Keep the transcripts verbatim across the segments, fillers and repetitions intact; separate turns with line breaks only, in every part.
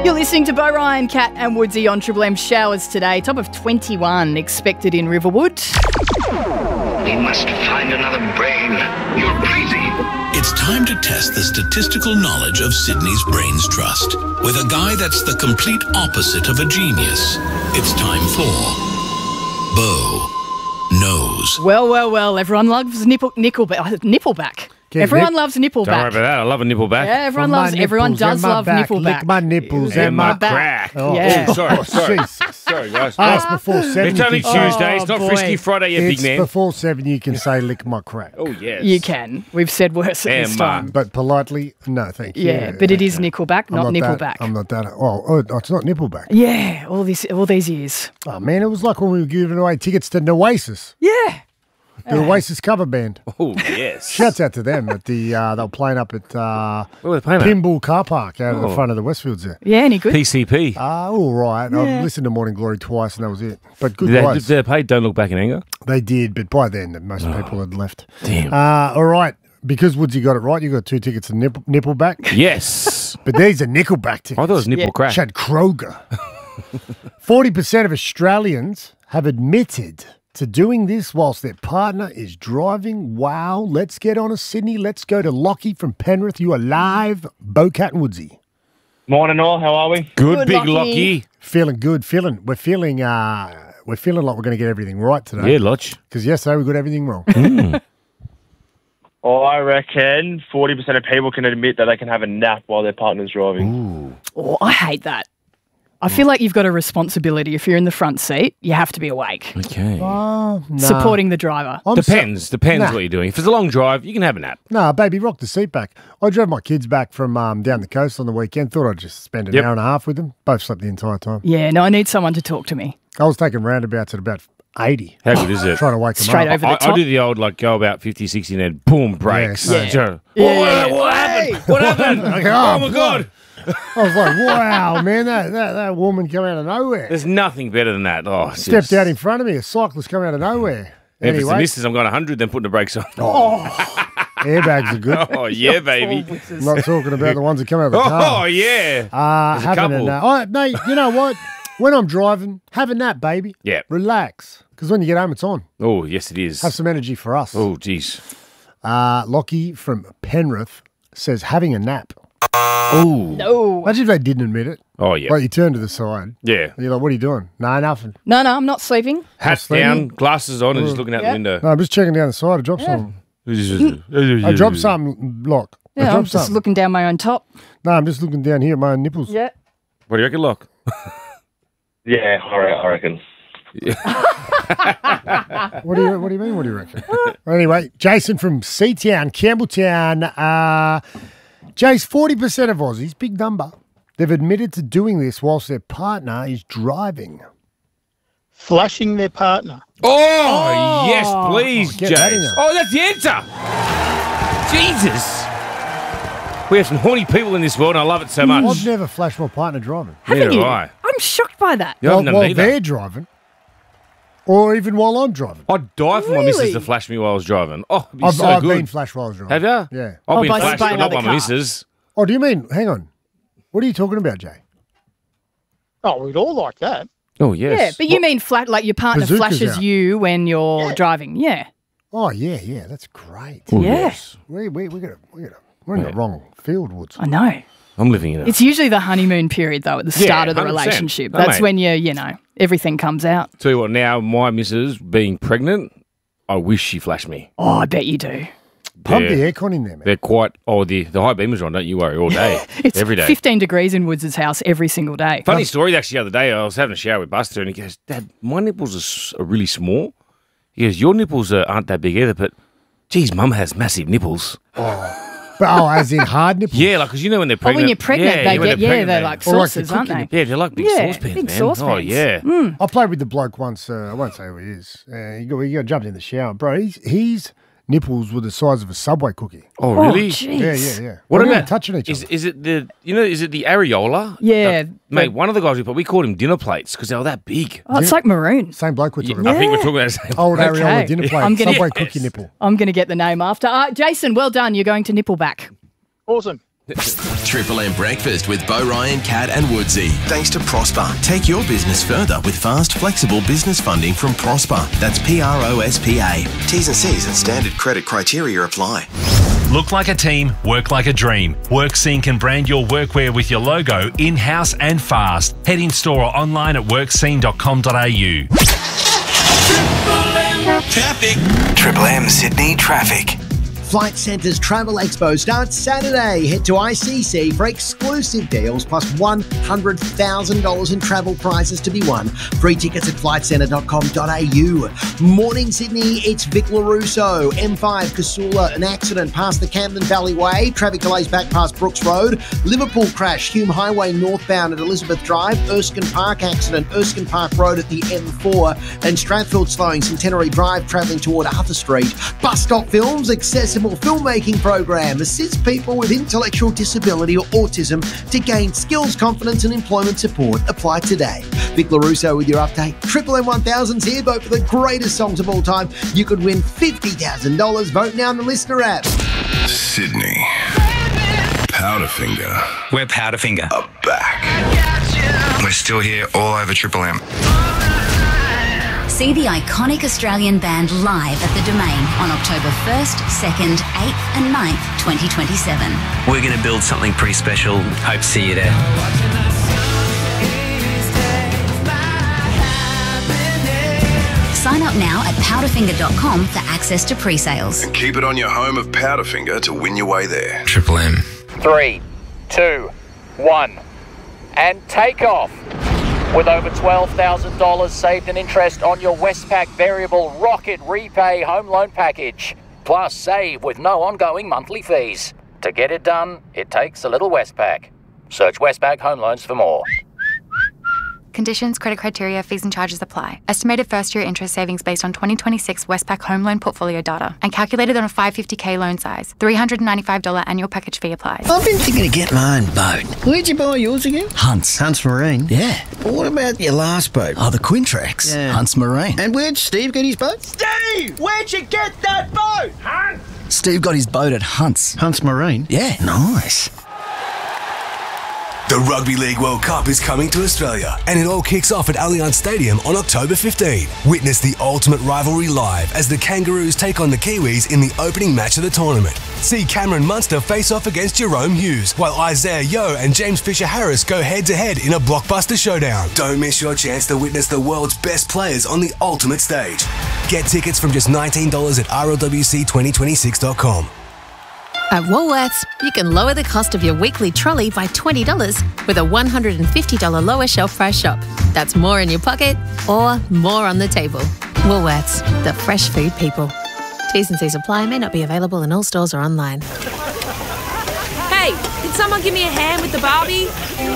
You're listening to Bo Ryan, Cat and Woodsy on Triple M. Showers today. Top of twenty-one expected in Riverwood.
We must find another brain. You're crazy.
It's time to test the statistical knowledge of Sydney's Brains Trust with a guy that's the complete opposite of a genius. It's time for Bo Knows.
Well, well, well. Everyone loves nipple, nickelback. uh, Nippleback.
Get
Everyone
nip-
loves
Don't worry
Nippleback.
about that. I love a nipple back.
Yeah, everyone
From my
loves. Everyone
nipples
does
and my
love
back.
Nippleback.
Lick my nipples
Yeah,
and
my
my
back.
crack.
Oh,
Yeah.
Oh, sorry, sorry.
Jesus.
Sorry, guys.
Ah, it's before seven.
It's
you
only
can-
Tuesday. It's not
Oh,
Frisky
boy.
Friday, you
It's
big man.
before seven. You can say lick my crack.
Oh, yes.
You can. We've said worse at this
Emma.
time.
But politely, no, thank you.
Yeah, but it is Nickelback,
I'm
not
that-
Nippleback.
I'm not that. Oh, oh, it's not Nippleback.
Yeah, all this, all these years.
Oh man, it was like when we were giving away tickets to Oasis,
Yeah.
the Oasis cover band.
Oh, yes.
Shouts out to them at the. Uh, they were playing up at uh,
What were they playing at?
Pinball Car Park out of the
Oh.
front of the Westfields there.
Yeah, any good?
P C P.
Ah, all right.
Yeah.
I've listened to Morning Glory twice, and that was it. But good
Did they,
guys.
did they play Don't Look Back in Anger?
They did, but by then most people had left.
Damn.
Uh, all right, because Woodsy got it right, you got two tickets to nipple, Nippleback.
Yes.
But these are Nickelback tickets.
I thought it was nipple
Yeah.
crack.
Chad Kroger. forty percent of Australians have admitted to doing this whilst their partner is driving. Wow. Let's get on to Sydney. Let's go to Lockie from Penrith. You are live, Bo, Cat and Woodsy.
Morning all, how are we?
Good,
Good,
big
Lockie.
Lockie.
Feeling good. Feeling. We're feeling. Uh, we're feeling like we're going to get everything right today.
Yeah, Lodge.
Because yesterday we got everything wrong.
Oh, I reckon forty percent of people can admit that they can have a nap while their partner's driving.
Oh, I hate that. I feel like you've got a responsibility. If you're in the front seat, you have to be awake,
Okay.
Oh, nah.
supporting the driver.
I'm so-
Depends. Depends
Nah.
what you're doing. If it's a long drive, you can have a nap.
Nah, baby, rock the seat back. I drove my kids back from um, down the coast on the weekend. Thought I'd just spend an
Yep.
hour and a half with them. Both slept the entire time.
Yeah, no, I need someone to talk to me.
I was taking roundabouts at about eighty.
How good is it?
Trying to wake them
Straight
up.
over the
I, I
top.
do the old, like, go about fifty, sixty and then boom, brakes.
Yeah,
Yeah.
So-
Yeah.
What, what happened? What happened?
Okay,
oh,
oh,
my God.
I was like, wow, man, that, that, that woman come out of nowhere.
There's nothing better than that. Oh,
Stepped out in front of me. A cyclist come out of nowhere.
If it's the
Anyway,
missus, I'm going one hundred, then putting the brakes on.
airbags are good.
Oh, yeah, baby.
I'm not talking about the ones that come out of the
Oh,
car.
yeah.
Uh,
There's a
having a
couple.
nap. Oh, mate, you know what? When I'm driving, have a nap, baby.
Yeah.
Relax. Because when you get home, it's on.
Oh, yes, it is.
Have some energy for us.
Oh, jeez.
Uh, Lockie from Penrith says having a nap.
Oh.
No,
Imagine if they didn't admit it.
Oh, yeah.
Like you turn to the side.
Yeah.
And you're like, what are you doing? No, nothing.
no, no, I'm not sleeping.
Hat
sleeping.
down, glasses on, and just looking out
Yeah.
the window.
No, I'm just checking down the side. I dropped something. I dropped something, Lock. I
Yeah, I'm
dropped
just
something.
looking down my own top.
No, I'm just looking down here at my own nipples.
Yeah.
What do you reckon, Lock?
Yeah, I re- I reckon.
What do you What do you mean? What do you reckon? Anyway, Jason from Seatown, Campbelltown. Uh, Jace, forty percent of Aussies, big number, they've admitted to doing this whilst their partner is driving.
Flashing their partner.
Oh, yes, please,
Oh, get that in
James.
there.
Oh, that's the answer. Jesus. We have some horny people in this world, and I love it so much.
I've never flashed my partner driving.
Neither
Haven't you?
have I.
I'm shocked by that.
You
while
haven't done
while
neither.
they're driving, or even while I'm driving.
I'd die for my missus
Really?
to flash me while I was driving. Oh, it'd be
I've,
so
I've
good.
been flashed while I was driving.
Have you?
Yeah.
I've
Oh,
been
by-
flashed,
by
but not by
another
my
car.
missus.
Oh, do you mean? Hang on. What are you talking about, Jay?
Oh, we'd all like that.
Oh, yes.
Yeah, but you mean flat, like your partner
Bazooka's
flashes
out.
you when you're driving. Yeah.
Oh, yeah, yeah. That's great.
Oh,
Yeah.
yes.
We we we got we got we're in the
Yeah.
wrong field, Woods.
I know.
I'm living in it.
It's usually the honeymoon period, though, at the
Yeah,
start of the
one hundred percent.
relationship.
Oh,
That's
mate.
when you, you know, everything comes out.
Tell you what, now my missus being pregnant, I wish she flashed me.
Oh, I bet you do.
Pump
Yeah.
the aircon in there, man.
They're quite, oh, the, the high beamers are on, don't you worry, all day,
It's
every day.
fifteen degrees in Woods' house every single day.
Funny story, actually, the other day, I was having a shower with Buster, and he goes, Dad, my nipples are, s- are really small. He goes, your nipples are, aren't that big either, but, geez, Mum has massive nipples.
But, oh, as in hard nipples.
Yeah, like, because you know when they're
Oh,
pregnant.
when you're pregnant,
yeah,
they
when
get,
they're
yeah,
pregnant,
they're
they-
like
Or like the
saucers, aren't
cooking
they?
Yeah, they're like big
Yeah,
saucepans,
big
man.
saucepans.
Oh, yeah.
Mm.
I played with the bloke once. Uh, I won't say who he is. Uh, he got he got jumped in the shower, bro. He's he's nipples were the size of a Subway cookie.
Oh,
Oh,
really?
jeez.
Yeah, yeah, yeah.
What
They weren't
about
touching each
is,
other?
is it the you know is it the areola?
Yeah,
The- mate. One of the guys we put we called him dinner plates because they were that big.
Oh, it's like maroon.
Same bloke we're
Yeah,
talking
I
about.
think we're talking about the same.
Old
Okay.
areola dinner plate,
I'm gonna-
Subway
Yes.
cookie nipple.
I'm going to get the name after. Uh, Jason, well done. You're going to Nippleback.
Awesome.
Triple M Breakfast with Bo Ryan, Cat and Woodsy. Thanks to Prosper. Take your business further with fast, flexible business funding from Prosper. That's P R O S P A. T's and C's and standard credit criteria apply.
Look like a team, work like a dream. WorkScene can brand your workwear with your logo in-house and fast. Head in store or online at workscene dot com dot a u.
Traffic. Triple M Sydney traffic.
Flight Centre's Travel Expo starts Saturday. Head to I C C for exclusive deals plus one hundred thousand dollars in travel prizes to be won. Free tickets at flight centre dot com dot a u. Morning Sydney, it's Vic LaRusso. M five Casula, an accident past the Camden Valley Way. Traffic delays back past Brooks Road. Liverpool crash, Hume Highway northbound at Elizabeth Drive. Erskine Park accident, Erskine Park Road at the M four. And Strathfield slowing, Centenary Drive travelling toward Arthur Street. Bus Stop Films, accessible filmmaking program assists people with intellectual disability or autism to gain skills, confidence and employment support. Apply today. Vic LaRusso with your update. Triple M one thousand's here. Vote for the greatest songs of all time. You could win fifty thousand dollars. Vote now on the Listener app.
Sydney. Powderfinger.
We're Powderfinger.
Are back.
We're still here all over Triple M.
See the iconic Australian band live at the Domain on October first, second, eighth and ninth, twenty twenty-seven.
We're going to build something pretty special. Hope to see you there.
Sign up now at powderfinger dot com for access to pre-sales.
And keep it on your home of Powderfinger to win your way there.
Triple M.
Three, two, one, and take off. With over twelve thousand dollars saved in interest on your Westpac Variable Rocket Repay Home Loan Package. Plus save with no ongoing monthly fees. To get it done, it takes a little Westpac. Search Westpac Home Loans for more.
Conditions, credit criteria, fees and charges apply. Estimated first-year interest savings based on twenty twenty-six Westpac home loan portfolio data and calculated on a five hundred fifty K loan size. three hundred ninety-five dollars annual package fee applies.
I've been thinking of getting my own boat. Where'd you buy yours again?
Hunts.
Hunts Marine?
Yeah.
Well, what about your last boat?
Oh, the Quintrex.
Yeah.
Hunts Marine.
And where'd Steve get his boat?
Steve! Where'd you get that boat? Hunt!
Steve got his boat at Hunts.
Hunts Marine?
Yeah.
Nice.
The Rugby League World Cup is coming to Australia, and it all kicks off at Allianz Stadium on October fifteenth. Witness the ultimate rivalry live as the Kangaroos take on the Kiwis in the opening match of the tournament. See Cameron Munster face off against Jerome Hughes, while Isaiah Yeo and James Fisher-Harris go head-to-head in a blockbuster showdown. Don't miss your chance to witness the world's best players on the ultimate stage. Get tickets from just nineteen dollars at R L W C twenty twenty-six dot com.
At Woolworths, you can lower the cost of your weekly trolley by twenty dollars with a one hundred fifty dollars lower shelf price shop. That's more in your pocket or more on the table. Woolworths, the fresh food people. T's and C's apply, may not be available in all stores or online.
Hey, can someone give me a hand with the Barbie?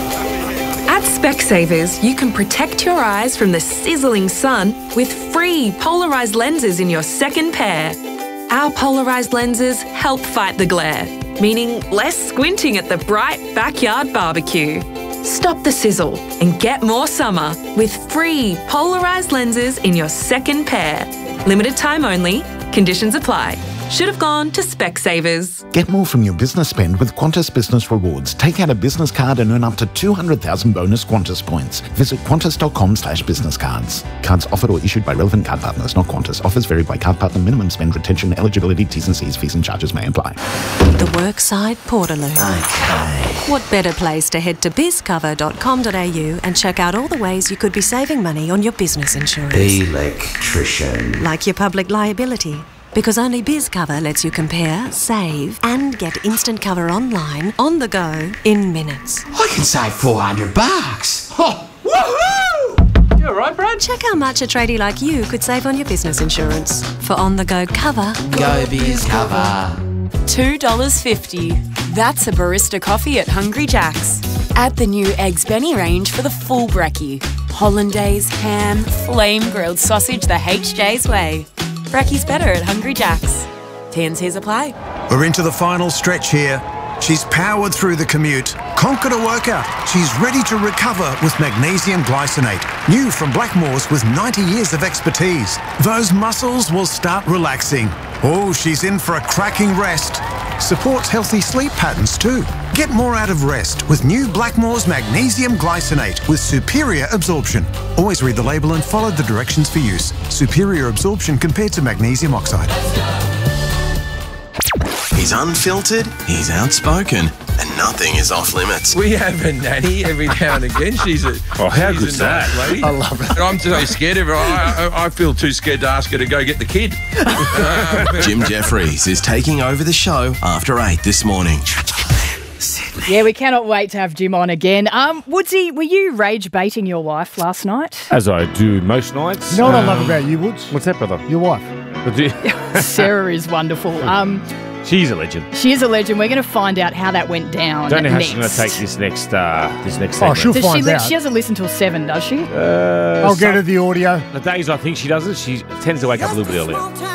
At Specsavers, you can protect your eyes from the sizzling sun with free polarised lenses in your second pair. Our polarised lenses help fight the glare, meaning less squinting at the bright backyard barbecue. Stop the sizzle and get more summer with free polarised lenses in your second pair. Limited time only. Conditions apply. Should have gone to Specsavers.
Get more from your business spend with Qantas Business Rewards. Take out a business card and earn up to two hundred thousand bonus Qantas points. Visit qantas dot com slash business cards. Cards offered or issued by relevant card partners, not Qantas. Offers vary by card partner. Minimum spend, retention, eligibility, T's and C's, fees and charges may apply.
The Workside Portaloo.
Okay.
What better place to head to biz cover dot com dot a u and check out all the ways you could be saving money on your business insurance.
Electrician.
Like your public liability. Because only BizCover lets you compare, save, and get instant cover online, on the go, in minutes.
I can save four hundred bucks. Oh, woohoo!
You all right, Brad? Check how much a tradie like you could save on your business insurance. For on-the-go cover,
go BizCover.
two dollars fifty. That's a barista coffee at Hungry Jack's. Add the new Eggs Benny range for the full brekkie. Hollandaise, ham, flame-grilled sausage the H J's way. Brekkie's better at Hungry Jack's. T and C's apply.
We're into the final stretch here. She's powered through the commute, conquered a workout. She's ready to recover with magnesium glycinate. New from Blackmores with ninety years of expertise. Those muscles will start relaxing. Oh, she's in for a cracking rest. Supports healthy sleep patterns too. Get more out of rest with new Blackmores Magnesium Glycinate with superior absorption. Always read the label and follow the directions for use. Superior absorption compared to magnesium oxide.
He's unfiltered, he's outspoken, and nothing is off limits.
We have a nanny every now and again. She's a,
oh, how
she's
good's
a nice
that?
lady.
I love it.
And I'm so scared of her. I, I, I feel too scared to ask her to go get the kid.
Jim Jeffries is taking over the show after eight this morning.
Yeah, we cannot wait to have Jim on again. Um, Woodsy, were you rage baiting your wife last night?
As I do most nights.
You know what
um,
I love about you, Woods?
What's that, brother?
Your wife.
Sarah is wonderful. Um,
She's a legend.
she is a legend. We're going to find out how that went down.
Don't know how
next.
she's going to take this next uh, this next
Oh,
segment.
she'll
Does
find
she, li-
out.
she doesn't listen till seven, does she?
Uh,
I'll get her the audio.
The days I think she doesn't, she tends to wake up a little bit earlier.